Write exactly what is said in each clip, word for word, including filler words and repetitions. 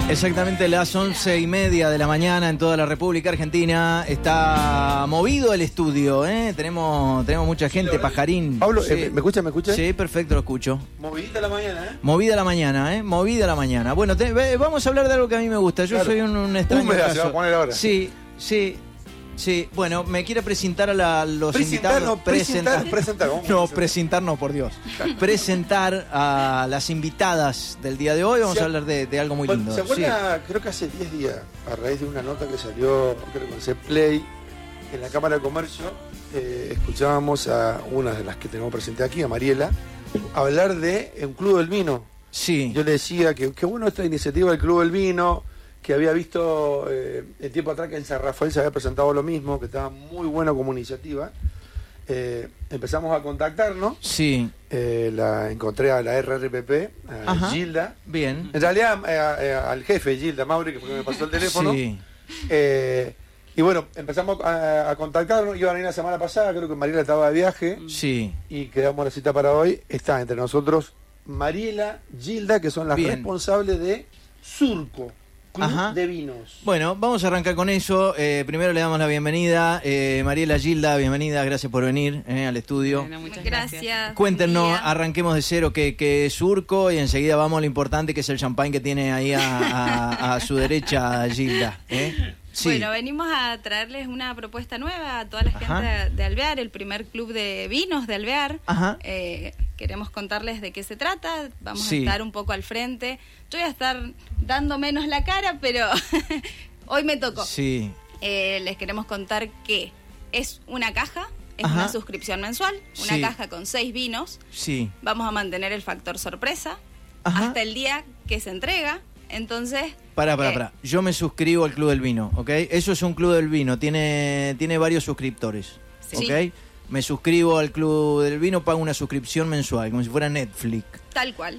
Exactamente las once y media de la mañana en toda la República Argentina. Está movido el estudio, ¿eh? Tenemos, tenemos mucha gente, Pajarín. Pablo, sí. eh, ¿me escucha? ¿Me escucha? Sí, perfecto, lo escucho. Movidita la mañana, ¿eh? Movida la mañana, ¿eh? Movida la mañana. Bueno, te, ve, vamos a hablar de algo que a mí me gusta. Yo claro. soy un, un extraño Húmeda, caso. se va a poner ahora. Sí, sí. Sí, bueno, me quiere presentar a la, los presentar, invitados. No, presentar, presentar, vamos no, presentar no, por Dios. Presentar a las invitadas del día de hoy. Vamos sí, a hablar de, de algo muy bueno, lindo. ¿Se acuerda? Sí. Creo que hace diez días, a raíz de una nota que salió, creo que con C Play, en la Cámara de Comercio, eh, escuchábamos a una de las que tenemos presente aquí, a Mariela, hablar de un Club del Vino. Sí. Yo le decía que qué bueno esta iniciativa del Club del Vino, que había visto eh, el tiempo atrás que en San Rafael se había presentado lo mismo, que estaba muy bueno como iniciativa. Eh, empezamos a contactarnos. Sí. Eh, la encontré a la R R P P, a Ajá. Gilda. Bien. En realidad eh, eh, al jefe Gilda Mauri, que fue que me pasó el teléfono. Sí. Eh, y bueno, empezamos a, a contactarnos. Iban a ir la semana pasada, creo que Mariela estaba de viaje. Sí. Y quedamos la cita para hoy. Está entre nosotros Mariela, Gilda, que son las Bien. responsables de Surco. Club Ajá. de Vinos. Bueno, vamos a arrancar con eso. Eh, primero le damos la bienvenida. Eh, Mariela, Gilda, bienvenida. Gracias por venir eh, al estudio. Bueno, muchas gracias. gracias. Cuéntenos, arranquemos de cero, que, que es Surco y enseguida vamos a lo importante que es el champán que tiene ahí a, a, a su derecha, Gilda. ¿eh? Sí. Bueno, venimos a traerles una propuesta nueva a toda la gente Ajá. de Alvear, el primer club de vinos de Alvear. Ajá. Eh, queremos contarles de qué se trata, vamos sí. a estar un poco al frente. Yo voy a estar dando menos la cara, pero hoy me tocó. Sí. Eh, les queremos contar que es una caja, es Ajá. una suscripción mensual, una sí. caja con seis vinos. Sí. Vamos a mantener el factor sorpresa Ajá. hasta el día que se entrega. Entonces... Pará, pará, eh, pará. Yo me suscribo al Club del Vino, ¿ok? Eso es un Club del Vino, tiene, tiene varios suscriptores, sí. ¿ok? Me suscribo al Club del Vino, pago una suscripción mensual, como si fuera Netflix. Tal cual.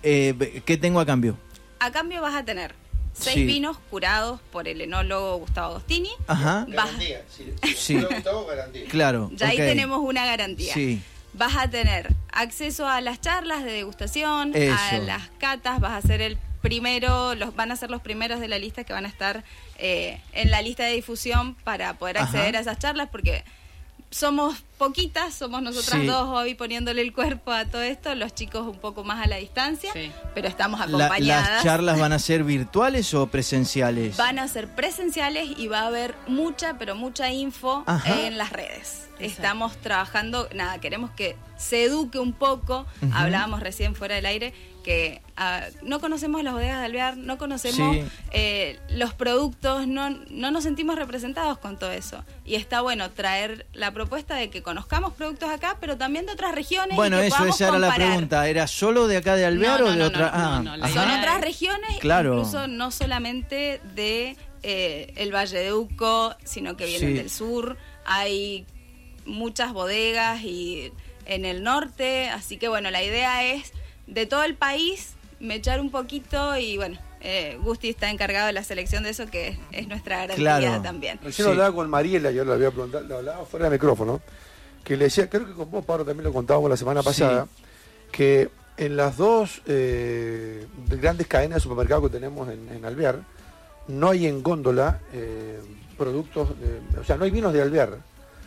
Eh, ¿Qué tengo a cambio? A cambio vas a tener seis sí. vinos curados por el enólogo Gustavo Agostini. Ajá. Garantía. Sí. sí. Gustavo, garantía. Claro. Ya okay. ahí tenemos una garantía. Sí. Vas a tener acceso a las charlas de degustación, Eso. a las catas, vas a ser el primero, los van a ser los primeros de la lista que van a estar eh, en la lista de difusión para poder acceder Ajá. a esas charlas, porque somos poquitas, somos nosotras sí. dos hoy poniéndole el cuerpo a todo esto, los chicos un poco más a la distancia, sí. pero estamos La, acompañadas. ¿Las charlas van a ser virtuales o presenciales? Van a ser presenciales y va a haber mucha, pero mucha info Ajá. en las redes. Exacto. Estamos trabajando, nada, queremos que se eduque un poco, uh-huh. hablábamos recién fuera del aire, que uh, no conocemos las bodegas de Alvear, no conocemos sí. eh, los productos, no, no nos sentimos representados con todo eso. Y está bueno traer la propuesta de que conozcamos productos acá, pero también de otras regiones. Bueno, y que eso, esa comparar. era la pregunta. ¿Era solo de acá de Alvear no, no, o de no, otra? No, ah, no, no, son otras regiones, claro. incluso no solamente de eh, el Valle de Uco, sino que vienen sí. del sur. Hay muchas bodegas y en el norte, así que bueno, la idea es de todo el país mechar un poquito y bueno, eh, Gusti está encargado de la selección de eso, que es, es nuestra garantía claro. también. Yo sí. lo hablaba con Mariela, yo lo había preguntado, lo hablaba fuera del micrófono, que le decía, creo que con vos, Pablo, también lo contábamos la semana pasada, sí. que en las dos eh, grandes cadenas de supermercados que tenemos en, en Alvear, no hay en góndola eh, productos, de, o sea, no hay vinos de Alvear.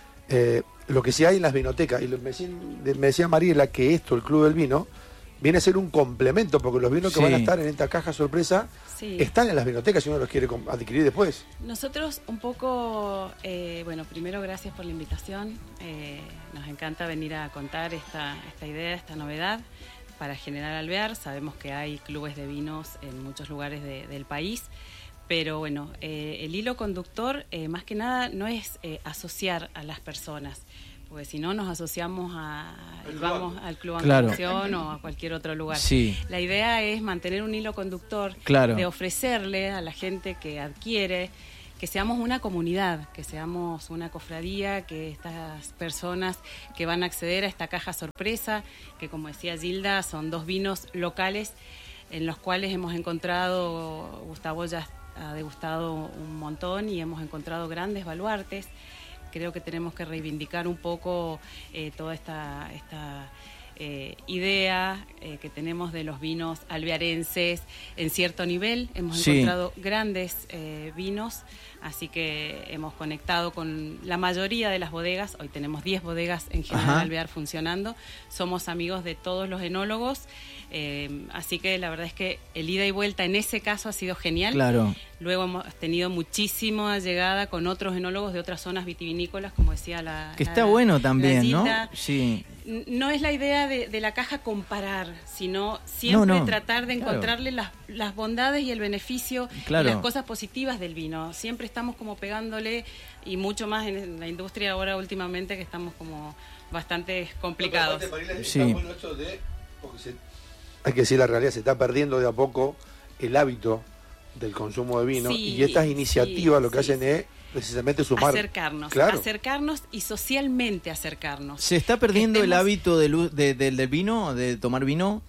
Eh, lo que sí hay en las vinotecas, y lo, me, decía, me decía Mariela que esto, el Club del Vino, viene a ser un complemento, porque los vinos sí. que van a estar en esta caja sorpresa sí. están en las vinotecas si uno los quiere adquirir después. Nosotros un poco, eh, bueno, primero gracias por la invitación, eh, nos encanta venir a contar esta, esta idea, esta novedad para General Alvear. Sabemos que hay clubes de vinos en muchos lugares de, del país, pero bueno, eh, el hilo conductor eh, más que nada no es eh, asociar a las personas, porque si no nos asociamos a, vamos al Club claro. Andalucción o a cualquier otro lugar. Sí. La idea es mantener un hilo conductor, claro. de ofrecerle a la gente que adquiere, que seamos una comunidad, que seamos una cofradía, que estas personas que van a acceder a esta caja sorpresa, que como decía Gilda, son dos vinos locales en los cuales hemos encontrado, Gustavo ya ha degustado un montón y hemos encontrado grandes baluartes. Creo que tenemos que reivindicar un poco eh, toda esta, esta eh, idea eh, que tenemos de los vinos alvearenses en cierto nivel. Hemos Sí. encontrado grandes eh, vinos, así que hemos conectado con la mayoría de las bodegas. Hoy tenemos diez bodegas en General Ajá. Alvear funcionando. Somos amigos de todos los enólogos, eh, así que la verdad es que el ida y vuelta en ese caso ha sido genial. Claro. Luego hemos tenido muchísima llegada con otros enólogos de otras zonas vitivinícolas, como decía la... Que la- está bueno también, la ¿no? Gilda. Sí. N- No es la idea de, de la caja comparar, sino siempre No, no. tratar de Claro. encontrarle las, las bondades y el beneficio Claro. y las cosas positivas del vino. Siempre estamos como pegándole, y mucho más en la industria ahora últimamente, que estamos como bastante complicados. Aparte, Mariela, Sí. está bueno esto de- porque se- hay que decir la realidad, se está perdiendo de a poco el hábito del consumo de vino, Sí, y estas iniciativas sí, lo que sí, hacen sí. es precisamente sumar. Acercarnos, Claro. acercarnos y socialmente acercarnos. ¿Se está perdiendo Que el estemos- hábito del, u- de- del, del vino, de tomar vino?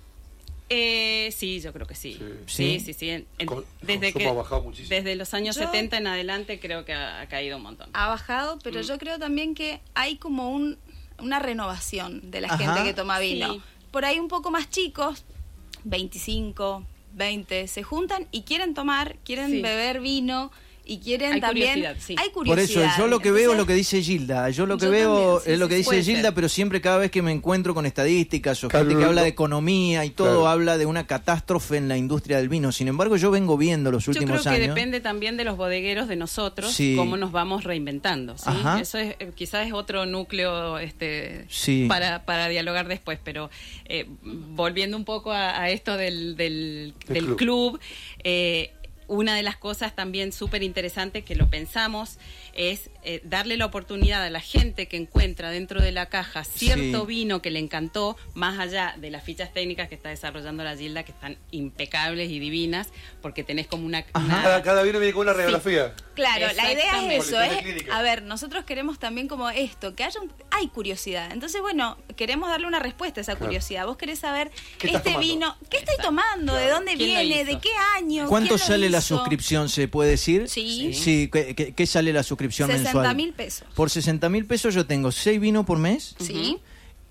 Eh, sí, yo creo que sí. Sí. Sí, sí, sí. En- en- Con- desde consumo que ha bajado muchísimo. desde los años Yo- setenta en adelante creo que ha, ha caído un montón. Ha bajado, pero Mm. yo creo también que hay como un, una renovación de la Ajá. gente que toma vino. Sí. Por ahí un poco más chicos, veinticinco, veinte, se juntan y quieren tomar, quieren Sí. beber vino y quieren Hay también... curiosidad, sí. Hay Por curiosidad. eso, yo lo que veo es Entonces, lo que dice Gilda. Yo lo que Yo veo también, sí, es lo sí, que dice puede Gilda, ser. pero siempre cada vez que me encuentro con estadísticas o Claro, gente que no, habla no. de economía y todo, Claro. habla de una catástrofe en la industria del vino. Sin embargo, yo vengo viendo los Yo últimos creo que años. depende también de los bodegueros, de nosotros, Sí. cómo nos vamos reinventando. ¿sí? Ajá. Eso es eh, quizás es otro núcleo este, Sí. para, para dialogar después, pero eh, volviendo un poco a, a esto del, del, Del del club. club, eh, una de las cosas también súper interesantes que lo pensamos es eh, darle la oportunidad a la gente que encuentra dentro de la caja cierto Sí. vino que le encantó, más allá de las fichas técnicas que está desarrollando la Gilda, que están impecables y divinas, porque tenés como una... una- Cada, cada vino viene con una radiografía. Claro, la idea Exactamente. es eso, Por la es, clínica. a ver, nosotros queremos también como esto, que haya un, hay curiosidad. Entonces, bueno, queremos darle una respuesta a esa Claro. curiosidad. Vos querés saber ¿Qué estás este tomando? vino, ¿qué estáis Exacto. tomando? ¿De dónde ¿Quién lo viene? hizo? ¿De qué año? ¿Cuánto ¿Quién lo sale la hizo? suscripción, se puede decir? Sí. Sí, ¿qué, qué- qué sale la suscripción sesenta mensual? mil pesos. Por sesenta mil pesos yo tengo seis vinos por mes Sí.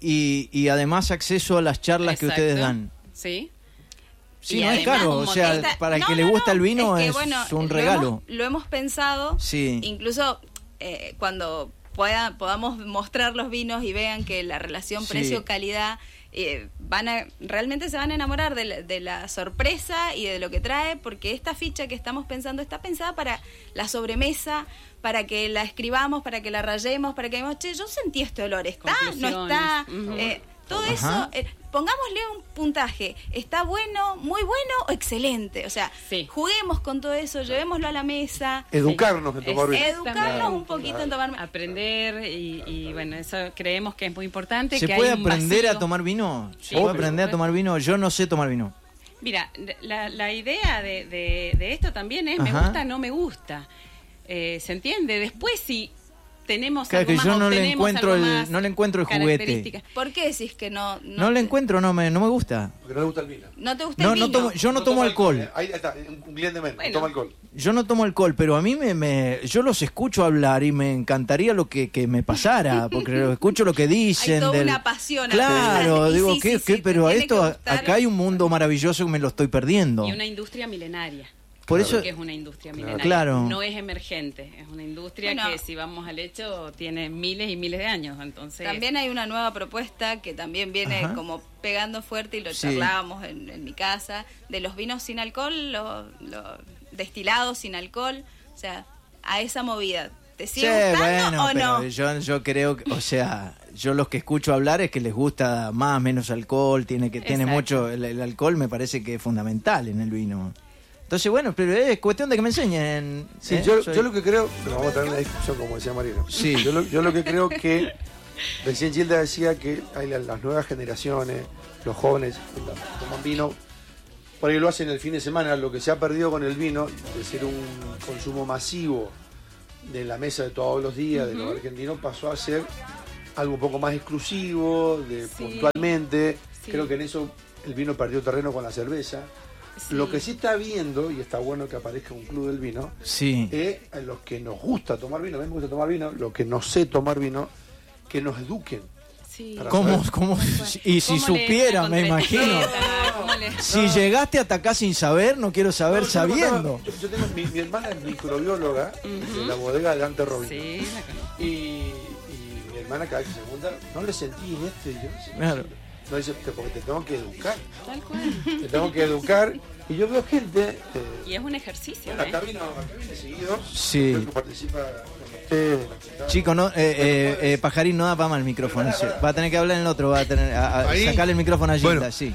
y, y además acceso a las charlas que Exacto. ustedes dan. Sí. Sí, Y no es además caro, un o sea, montón- Esta- para el no, que no, le gusta no, el vino que, es, bueno, un lo regalo. hemos- Lo hemos, pensado, Sí. incluso eh, cuando pueda, podamos mostrar los vinos y vean que la relación Sí. precio-calidad eh, van a realmente se van a enamorar de la, de la sorpresa y de lo que trae, porque esta ficha que estamos pensando está pensada para la sobremesa, para que la escribamos, para que la rayemos, para que digamos, che, yo sentí este olor, ¿está? ¿No está? Conclusiones. Ujú. Eh, todo Ajá. eso, eh, pongámosle un puntaje, ¿está bueno, muy bueno o excelente? O sea, Sí. juguemos con todo eso, llevémoslo a la mesa, Educarnos en tomar vino. educarnos un poquito en tomar... Aprender y, y, bueno, eso creemos que es muy importante. ¿Se que puede hay un aprender vacío. a tomar vino? ¿Se Sí, puede por aprender a supuesto. tomar vino? Yo no sé tomar vino. Mira, la, la idea de, de, de esto también es me Ajá. gusta, no me gusta. Eh, ¿Se entiende? Después si tenemos Claro algo que más, yo no le obtenemos encuentro algo el- más, no le encuentro el juguete. características. ¿Por qué decís que no? No le te- encuentro, no me, no me gusta. Porque no le gusta el vino. ¿No te gusta No, el no vino? tomo, yo no tomo alcohol. eh. Ahí está, un cliente menos, Bueno. no toma alcohol. Yo no tomo alcohol, pero a mí me, me yo los escucho hablar y me encantaría lo que, que me pasara, porque lo escucho lo que dicen. Hay toda del- una pasión Claro, atrás. Y digo, sí, ¿qué, sí, qué? sí, pero te tiene esto, que gustar. acá hay un mundo maravilloso que me lo estoy perdiendo. Y una industria milenaria. Por eso, Que es una industria milenaria. Claro. No es emergente, es una industria Bueno. que si vamos al hecho tiene miles y miles de años. Entonces, También hay una nueva propuesta que también viene Ajá. como pegando fuerte y lo Sí. charlábamos en, en mi casa, de los vinos sin alcohol, los los destilados sin alcohol, o sea, a esa movida. ¿Te sí, sigue gustando bueno, o pero no? yo, yo creo que, o sea, yo los que escucho hablar es que les gusta más, menos alcohol, tiene que tiene Exacto. mucho, el, el alcohol me parece que es fundamental en el vino. Entonces, bueno, pero es cuestión de que me enseñen. Sí, ¿eh? yo, Soy- yo lo que creo, pero vamos a tener una discusión como decía Mariano. Sí. Yo lo, yo lo que creo que, recién Gilda decía que hay la- las nuevas generaciones, los jóvenes que la- toman vino, por ahí lo hacen el fin de semana, lo que se ha perdido con el vino, de ser un consumo masivo de la mesa de todos los días, de los argentinos, pasó a ser algo un poco más exclusivo, de Sí. puntualmente. Sí. Creo que en eso el vino perdió terreno con la cerveza. sí. Lo que sí está viendo, y está bueno que aparezca un club del vino, Sí. es a los que nos gusta tomar vino, a mí me gusta tomar vino, los que no sé tomar vino, que nos eduquen. Sí. Para ¿Cómo, saber. cómo? Y si ¿Cómo le supiera, entra me con imagino. receta? ¿Cómo le- Si No. llegaste hasta acá sin saber, no quiero saber No, yo sabiendo. Yo, yo tengo, mi, mi hermana es microbióloga de la bodega de Dante Robin. Sí, la conozco. Y, y mi hermana cada vez que se pregunta, no le sentí en este. Y yo no sé. Claro. No dice, porque te tengo que educar. Tal cual. Te tengo que educar. Y yo veo gente. Eh, Y es un ejercicio, bueno, ¿eh? acá vino, acá viene seguido. Sí. Creo que participa con ustedes. en la actividad. Chicos, no, eh, eh, eh, Pajarín, no da para más el micrófono. Pará, pará. Va a tener que hablar en el otro, va a tener a, a Ahí. sacarle el micrófono a Gilda, Bueno. sí.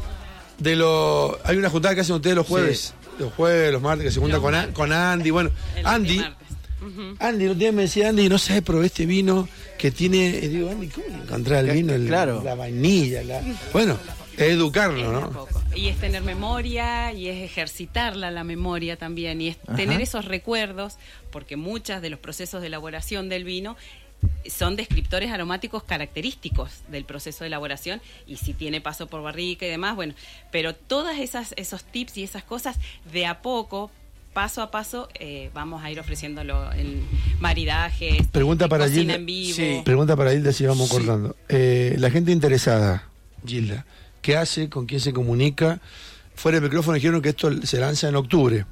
De lo, hay una juntada que hacen ustedes los jueves. Los jueves, los martes, que se junta Los con, An- martes. con Andy. Bueno, El Andy. martes. Ujú. Andy, no tiene, me decía Andy, no sabes, probé este vino que tiene. Y digo, Andy, ¿cómo encontrar el Que- vino? El- claro. La vainilla. La... Bueno, es educarlo, Es de a ¿no? poco. Y es tener memoria y es ejercitarla la memoria también y es Ajá. tener esos recuerdos, porque muchos de los procesos de elaboración del vino son descriptores aromáticos característicos del proceso de elaboración y si tiene paso por barrica y demás, bueno, pero todas esas esos tips y esas cosas de a poco, paso a paso, eh, vamos a ir ofreciéndolo en maridajes, Pregunta en para cocina Gilda. en vivo. Sí. Pregunta para Hilda si vamos Sí. cortando. Eh, la gente interesada, Gilda, ¿qué hace? ¿Con quién se comunica? Fuera del micrófono dijeron que esto se lanza en octubre.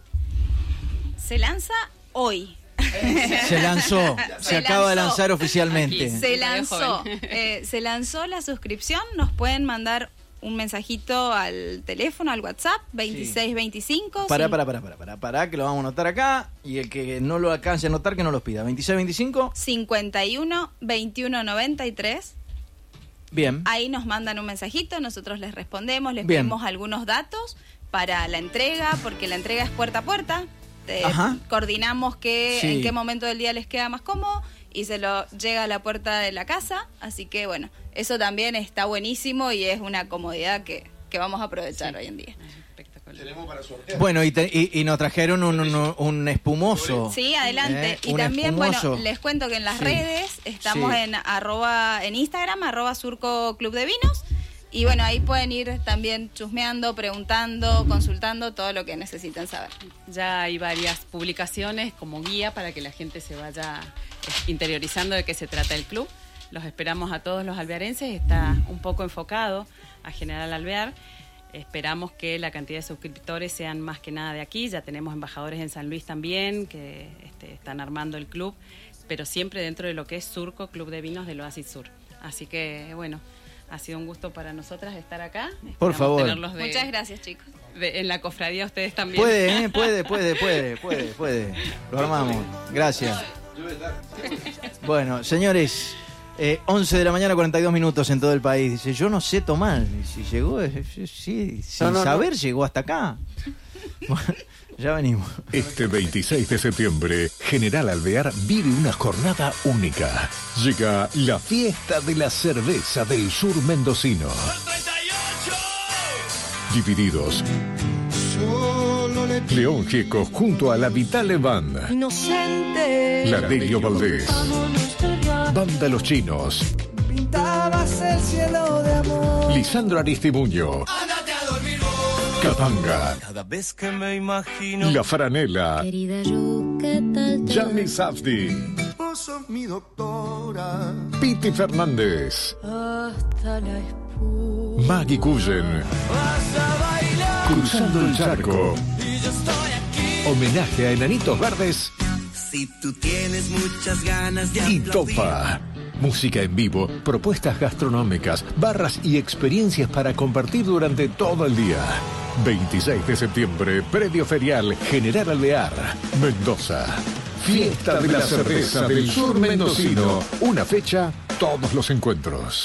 Se lanza hoy. Se lanzó, se, Se acaba de lanzó. lanzar oficialmente. Aquí. Se Lo lanzó, dejo, ¿eh? eh, se lanzó la suscripción. Nos pueden mandar un mensajito al teléfono, al WhatsApp, veintiséis veinticinco. Pará, sí. pará, pará, pará, pará, pará, que lo vamos a anotar acá. Y el que no lo alcance a anotar, que no los pida. veintiséis veinticinco. cincuenta y uno veintiuno noventa y tres. Bien. Ahí nos mandan un mensajito, nosotros les respondemos, les Bien. pedimos algunos datos para la entrega, porque la entrega es puerta a puerta. Te- Ajá. coordinamos que, Sí. en qué momento del día les queda más cómodo y se lo llega a la puerta de la casa. Así que bueno, eso también está buenísimo y es una comodidad que, que vamos a aprovechar hoy en día. Espectacular. Tenemos para sortear. Bueno, y, te- y, y nos trajeron un, un, un espumoso. Sí, adelante. Eh, y un también, espumoso. bueno, les cuento que en las Sí. redes estamos Sí. en arroba, en Instagram, arroba Surco Club de Vinos. Y bueno, ahí pueden ir también chusmeando, preguntando, consultando todo lo que necesiten saber. Ya hay varias publicaciones como guía para que la gente se vaya eh, interiorizando de qué se trata el club. Los esperamos a todos los alvearenses, está un poco enfocado a General Alvear. Esperamos que la cantidad de suscriptores sean más que nada de aquí. Ya tenemos embajadores en San Luis también que este, están armando el club, pero siempre dentro de lo que es Surco, Club de Vinos del Oasis Sur. Así que, bueno, ha sido un gusto para nosotras estar acá. Por Esperamos favor. tenerlos de- Muchas gracias, chicos. de- en la cofradía ustedes también. Puede, eh, puede, puede, puede, puede, puede. Lo armamos. Gracias. Bueno, señores, eh, once de la mañana, cuarenta y dos minutos en todo el país. Dice, yo no sé tomar. Y si llegó, eh, sí, sin No, no, saber, llegó hasta acá. Bueno, ya venimos. Este veintiséis de septiembre, General Alvear vive una jornada única. Llega la fiesta de la cerveza del sur mendocino. Divididos. León Gieco junto a la Vitale Band. Inocente. La Delio Valdés. Banda Los Chinos. Pintabas el cielo de amor. Lisandro Aristimuño. Capanga. Cada vez que me imagino. La Franela. Querida yo, ¿qué tal? te Yami Safdi. Vos sos mi doctora. Piti Fernández. Hasta la espuma. Maggie Cullen. Vas a bailar. Cruzando el charco. Y yo estoy aquí. Homenaje a Enanitos Verdes Si tú tienes muchas ganas de y aplaudir. Topa. Música en vivo, propuestas gastronómicas, barras y experiencias para compartir durante todo el día. veintiséis de septiembre, Predio Ferial General Alvear, Mendoza. Fiesta de la cerveza del sur mendocino. Una fecha, todos los encuentros.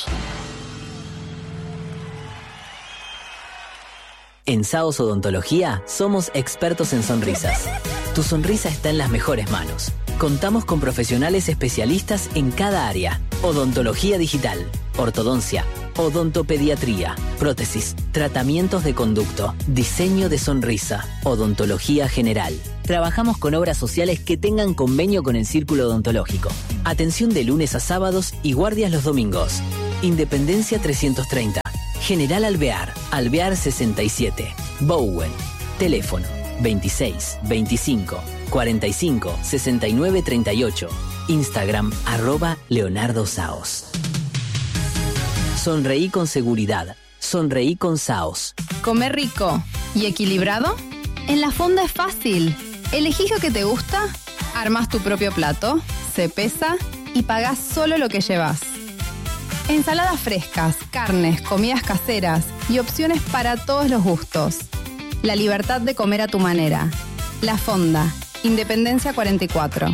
En Saos Odontología somos expertos en sonrisas. Tu sonrisa está en las mejores manos. Contamos con profesionales especialistas en cada área. Odontología digital, ortodoncia, odontopediatría, prótesis, tratamientos de conducto, diseño de sonrisa, odontología general. Trabajamos con obras sociales que tengan convenio con el Círculo Odontológico. Atención de lunes a sábados y guardias los domingos. Independencia trescientos treinta. General Alvear, Alvear sesenta y siete. Bowen. Teléfono veintiséis veinticinco cuarenta y cinco sesenta y nueve treinta y ocho. Instagram arroba Leonardo Saos. Sonreí con seguridad. Sonreí con Saos. ¿Comer rico y equilibrado? En La Fonda es fácil. Elegís lo que te gusta, armás tu propio plato, se pesa y pagás solo lo que llevas. Ensaladas frescas, carnes, comidas caseras y opciones para todos los gustos. La libertad de comer a tu manera. La Fonda, Independencia cuarenta y cuatro.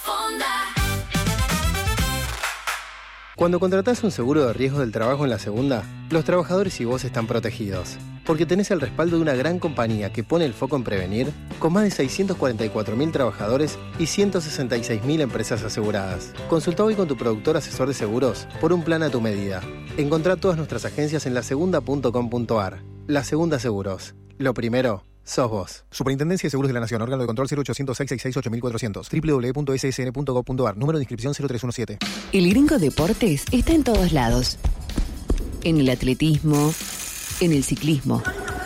Cuando contratás un seguro de riesgo del trabajo en La Segunda, los trabajadores y vos están protegidos, porque tenés el respaldo de una gran compañía que pone el foco en prevenir, con más de seiscientos cuarenta y cuatro mil trabajadores y ciento sesenta y seis mil empresas aseguradas. Consulta hoy con tu productor asesor de seguros por un plan a tu medida. Encontrá todas nuestras agencias en la segunda punto com punto a r. La Segunda Seguros. Lo primero, sos vos. Superintendencia de Seguros de la Nación. Órgano de control cero ochocientos, seiscientos sesenta y seis, ocho mil cuatrocientos. doble u doble u doble u punto s s n punto gov punto a r. Número de inscripción cero tres uno siete. El Gringo Deportes está en todos lados. En el atletismo, en el ciclismo,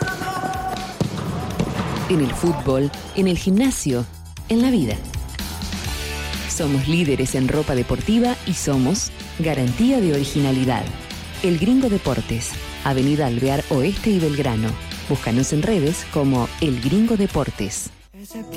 en el fútbol, en el gimnasio, en la vida. Somos líderes en ropa deportiva y somos garantía de originalidad. El Gringo Deportes, Avenida Alvear Oeste y Belgrano. Búscanos en redes como El Gringo Deportes.